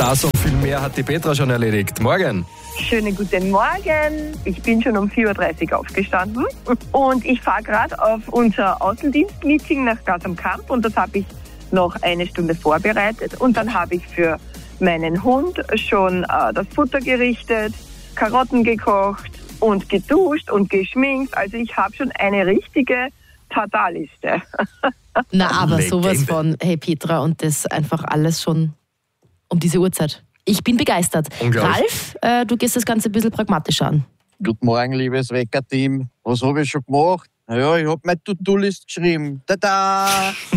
Das und viel mehr hat die Petra schon erledigt. Morgen. Schönen guten Morgen. Ich bin schon um 4.30 Uhr aufgestanden und ich fahre gerade auf unser Außendienstmeeting nach Gas am Kamp und das habe ich noch eine Stunde vorbereitet. Und dann habe ich für meinen Hund schon das Futter gerichtet, Karotten gekocht und geduscht und geschminkt. Also ich habe schon eine richtige Tata-Liste. Na, aber Legende. sowas von, hey Petra, und das einfach alles schon um diese Uhrzeit. Ich bin begeistert. Unglaublich. Ralf, du gehst das Ganze ein bisschen pragmatischer an. Guten Morgen, liebes Wecker-Team. Was habe ich schon gemacht? Ja, ich habe meine To-Do-List geschrieben. Tada!